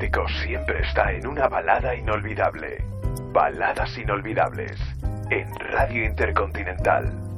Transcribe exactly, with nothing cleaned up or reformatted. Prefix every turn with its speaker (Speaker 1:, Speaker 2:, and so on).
Speaker 1: romántico siempre está en una balada inolvidable. Baladas inolvidables en Radio Intercontinental.